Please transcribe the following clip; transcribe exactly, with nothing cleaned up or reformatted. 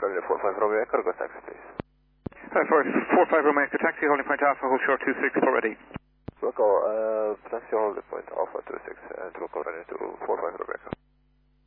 runway four five Romeo Echo, go taxi please. Uh, sorry, four five Romeo Echo taxi, holding point Alpha, hold short two six, already. Wilco, uh, taxi holding point Alpha two six, and Wilco running to four five Romeo Echo.